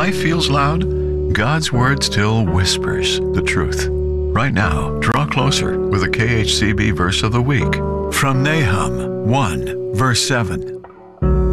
life feels loud, God's Word still whispers the truth. Right now, draw closer with a KHCB verse of the week from Nahum 1, verse 7.